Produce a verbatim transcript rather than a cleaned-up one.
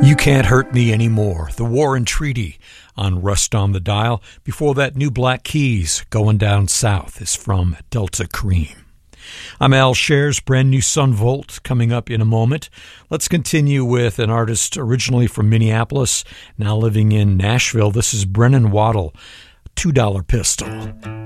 You Can't Hurt Me Anymore, The War and Treaty on Rust on the Dial. Before that, New Black Keys, Going Down South, is from Delta Cream. I'm Al Scherz, brand new Sun Volt coming up in a moment. Let's continue with an artist originally from Minneapolis, now living in Nashville. This is Brennan Waddle, two dollar Pistol.